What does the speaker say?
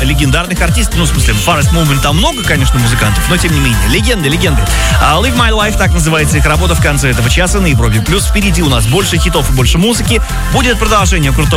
легендарных артистов. Ну, в смысле, в Forest Movement там много, конечно, музыкантов, но тем не менее, легенды. Live My Life, так называется их работа в конце этого часа на Европе. Плюс впереди у нас больше хитов и больше музыки. Будет продолжение крутого